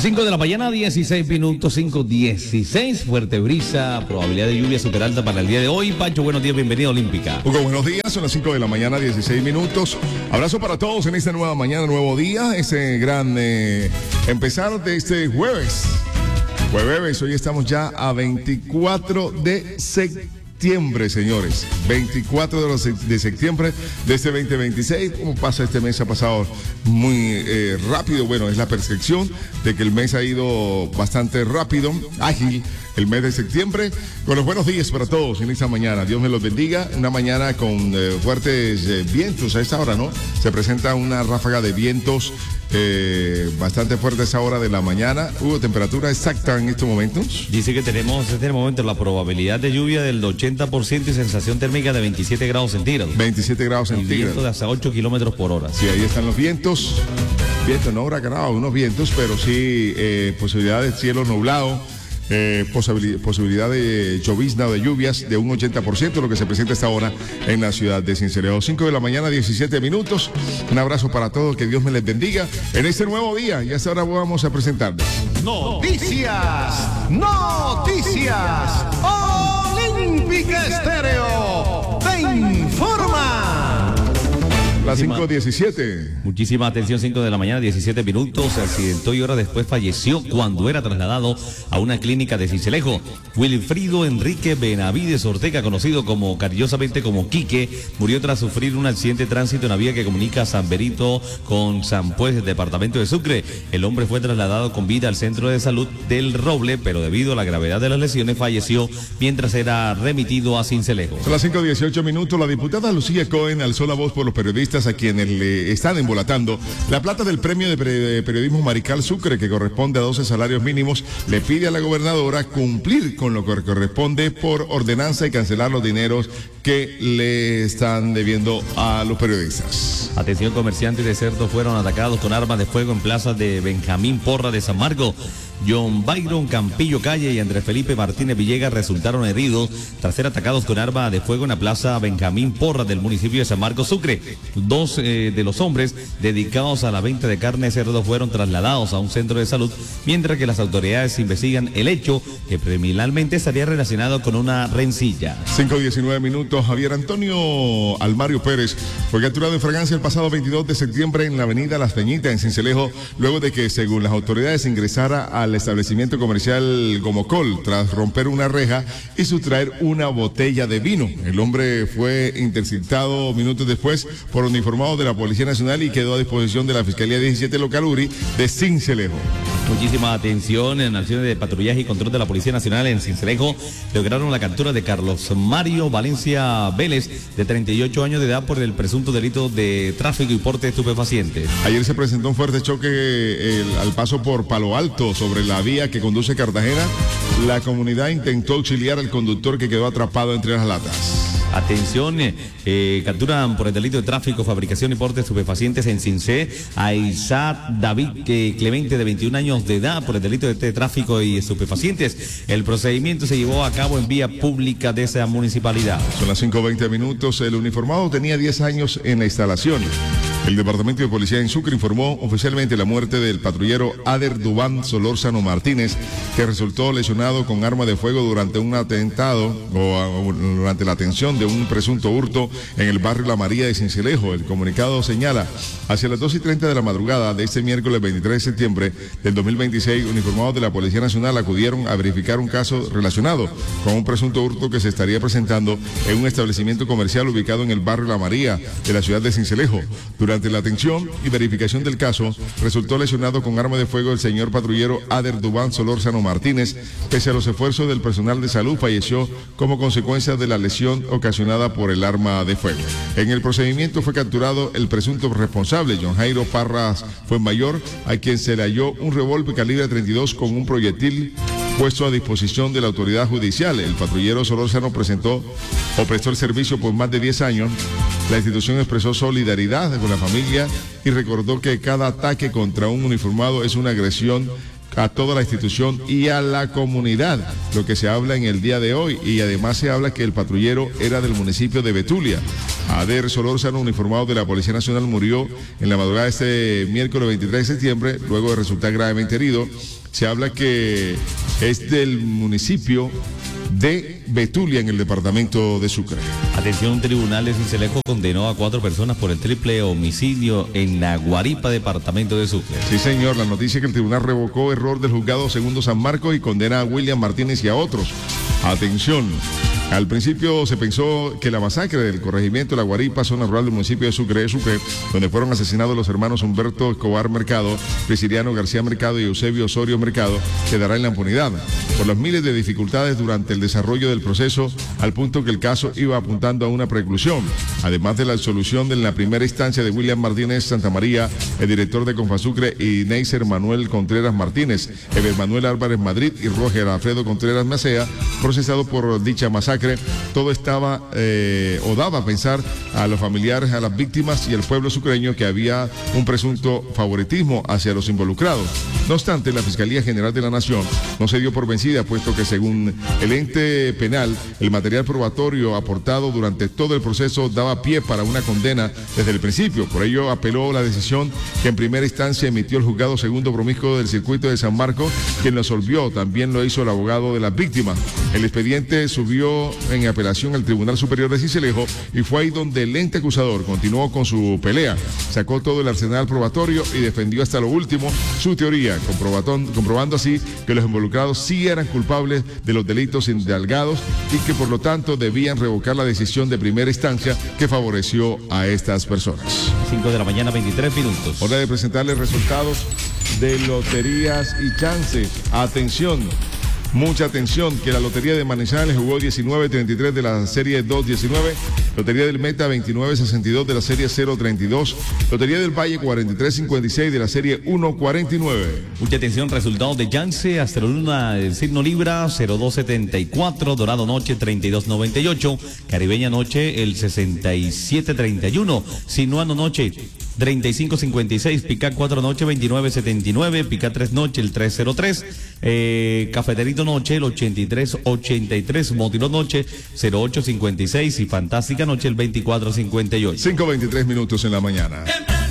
Las 5 de la mañana, 16 minutos, 5:16, fuerte brisa, probabilidad de lluvia super alta para el día de hoy. Pancho, buenos días, bienvenido a Olímpica. Hugo, buenos días, son las 5 de la mañana, 16 minutos. Abrazo para todos en esta nueva mañana, nuevo día, ese gran empezar de este jueves. Jueves, hoy estamos ya a 24 de septiembre, señores. 24 de septiembre de este 2026. ¿Cómo pasa este mes? Ha pasado muy rápido. Bueno, es la percepción de que el mes ha ido bastante rápido, ágil. El mes de septiembre, con los buenos días para todos en esta mañana. Dios me los bendiga. Una mañana con fuertes vientos a esta hora, ¿no? Se presenta una ráfaga de vientos bastante fuerte a esa hora de la mañana. Hubo temperatura exacta en estos momentos. Dice que tenemos en este momento la probabilidad de lluvia del 80% y sensación térmica de 27 grados centígrados. 27 grados centígrados. Y viento de hasta 8 kilómetros por hora. Sí, ahí están los vientos. Vientos, no huracanados, unos vientos, pero sí posibilidad de cielo nublado. Posibilidad de llovizna o de lluvias de un 80%, lo que se presenta a esta hora en la ciudad de Sincelejo. 5 de la mañana, 17 minutos. Un abrazo para todos, que Dios me les bendiga en este nuevo día. Y hasta ahora vamos a presentarles Noticias Olímpica Estéreo te informa. Las 5:17. Muchísima atención, 5 de la mañana, 17 minutos. Se accidentó y horas después falleció cuando era trasladado a una clínica de Sincelejo. Wilfrido Enrique Benavides Ortega, conocido cariñosamente como Quique, murió tras sufrir un accidente de tránsito en la vía que comunica San Benito con San Pues, departamento de Sucre. El hombre fue trasladado con vida al centro de salud del Roble, pero debido a la gravedad de las lesiones falleció mientras era remitido a Sincelejo. Son las 5:18 minutos. La diputada Lucía Cohen alzó la voz por los periodistas a quienes le están embolatando la plata del premio de periodismo Marical Sucre, que corresponde a 12 salarios mínimos. Le pide a la gobernadora cumplir con lo que corresponde por ordenanza y cancelar los dineros que le están debiendo a los periodistas. Atención, comerciantes de cerdo fueron atacados con armas de fuego en plaza de Benjamín Porra de San Marcos. John Byron Campillo Calle y Andrés Felipe Martínez Villegas resultaron heridos tras ser atacados con arma de fuego en la plaza Benjamín Porra del municipio de San Marcos, Sucre. Dos de los hombres dedicados a la venta de carne de cerdo fueron trasladados a un centro de salud, mientras que las autoridades investigan el hecho, que preliminarmente estaría relacionado con una rencilla. 5:19 minutos. Javier Antonio Almario Pérez fue capturado en fragancia el pasado 22 de septiembre en la avenida Las Peñitas en Sincelejo, luego de que, según las autoridades, ingresara al establecimiento comercial Gomocol tras romper una reja y sustraer una botella de vino. El hombre fue interceptado minutos después por uniformados de la Policía Nacional y quedó a disposición de la Fiscalía 17 Local Uri de Sincelejo. Muchísima atención. En acciones de patrullaje y control de la Policía Nacional en Sincelejo lograron la captura de Carlos Mario Valencia Vélez, de 38 años de edad, por el presunto delito de tráfico y porte de estupefacientes. Ayer se presentó un fuerte choque al paso por Palo Alto sobre la vía que conduce a Cartagena. La comunidad intentó auxiliar al conductor, que quedó atrapado entre las latas. Atención, capturan por el delito de tráfico, fabricación y porte de estupefacientes en Cincé a Isaac David Clemente, de 21 años de edad, por el delito de tráfico y estupefacientes. El procedimiento se llevó a cabo en vía pública de esa municipalidad. Son las 5:20 minutos. El uniformado tenía 10 años en la instalación. El Departamento de Policía en Sucre informó oficialmente la muerte del patrullero Ader Dubán Solórzano Martínez, que resultó lesionado con arma de fuego durante un atentado o durante la atención de un presunto hurto en el barrio La María de Sincelejo. El comunicado señala: hacia las 2:30 de la madrugada de este miércoles 23 de septiembre del 2026, uniformados de la Policía Nacional acudieron a verificar un caso relacionado con un presunto hurto que se estaría presentando en un establecimiento comercial ubicado en el barrio La María de la ciudad de Sincelejo. Durante la atención y verificación del caso, resultó lesionado con arma de fuego el señor patrullero Ader Dubán Solórzano Martínez. Pese a los esfuerzos del personal de salud, falleció como consecuencia de la lesión ocasionada por el arma de fuego. En el procedimiento fue capturado el presunto responsable, John Jairo Parras Fuenmayor, a quien se le halló un revólver calibre 32 con un proyectil puesto a disposición de la autoridad judicial. El patrullero Solórzano prestó el servicio por más de 10 años. La institución expresó solidaridad con la familia y recordó que cada ataque contra un uniformado es una agresión a toda la institución y a la comunidad, lo que se habla en el día de hoy, y además se habla que el patrullero era del municipio de Betulia. Ader Solórzano, uniformado de la Policía Nacional, murió en la madrugada de este miércoles 23 de septiembre, luego de resultar gravemente herido. Se habla que es del municipio de Betulia, en el departamento de Sucre. Atención, un tribunal de Sincelejo condenó a 4 personas por el triple homicidio en la Guaripa, departamento de Sucre. Sí, señor, la noticia es que el tribunal revocó error del juzgado segundo San Marcos y condena a William Martínez y a otros. Atención. Al principio se pensó que la masacre del corregimiento de La Guaripa, zona rural del municipio de Sucre, donde fueron asesinados los hermanos Humberto Escobar Mercado, Prisciliano García Mercado y Eusebio Osorio Mercado, quedará en la impunidad por los miles de dificultades durante el desarrollo del proceso, al punto que el caso iba apuntando a una preclusión. Además de la absolución de la primera instancia de William Martínez Santamaría, el director de Confasucre, y Neiser Manuel Contreras Martínez, Eber Manuel Álvarez Madrid y Roger Alfredo Contreras Macea, procesado por dicha masacre. Todo estaba o daba a pensar a los familiares, a las víctimas y al pueblo sucreño que había un presunto favoritismo hacia los involucrados. No obstante, la Fiscalía General de la Nación no se dio por vencida, puesto que según el ente penal, el material probatorio aportado durante todo el proceso daba pie para una condena desde el principio. Por ello apeló la decisión que en primera instancia emitió el juzgado segundo promiscuo del circuito de San Marcos, quien lo absolvió. También lo hizo el abogado de las víctimas. El expediente subió en apelación al Tribunal Superior de Sincelejo y fue ahí donde el ente acusador continuó con su pelea. Sacó todo el arsenal probatorio y defendió hasta lo último su teoría, comprobando así que los involucrados sí eran culpables de los delitos indalgados y que por lo tanto debían revocar la decisión de primera instancia que favoreció a estas personas. 5 de la mañana, 23 minutos. Hora de presentarles resultados de loterías y chances. Atención. Mucha atención, que la Lotería de Manizales jugó 19-33 de la serie 2-19, Lotería del Meta 29-62 de la serie 0-32, Lotería del Valle 43-56 de la serie 1-49. Mucha atención, resultados de Yance, Astroluna del signo Libra 0274, Dorado Noche 3298, Caribeña Noche el 6731, Sinuano Noche 3556, Pica 4 Noche 2979, Pica 3 Noche el 303, Cafeterito Noche el 8383, Motiló Noche 0856 y Fantástica Noche el 2458. 5:23 minutos en la mañana.